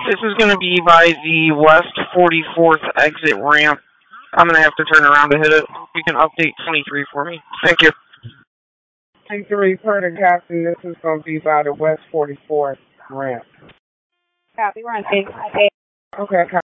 This is going to be by the West 44th exit ramp. I'm going to have to turn around to hit it. You can update 23 for me. Thank you. 23, per the captain, this is going to be by the West 44th ramp. Copy, we're on 8. Okay,